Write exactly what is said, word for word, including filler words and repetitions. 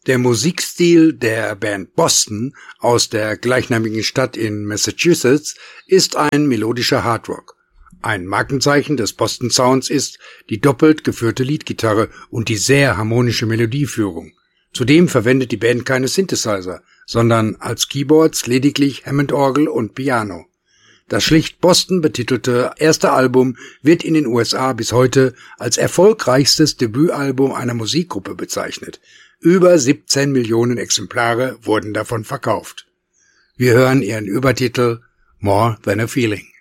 Der Musikstil der Band Boston aus der gleichnamigen Stadt in Massachusetts ist ein melodischer Hardrock. Ein Markenzeichen des Boston Sounds ist die doppelt geführte Leadgitarre und die sehr harmonische Melodieführung. Zudem verwendet die Band keine Synthesizer, sondern als Keyboards lediglich Hammond-Orgel und Piano. Das schlicht Boston betitelte erste Album wird in den U S A bis heute als erfolgreichstes Debütalbum einer Musikgruppe bezeichnet. Über siebzehn Millionen Exemplare wurden davon verkauft. Wir hören ihren Übertitel More Than a Feeling.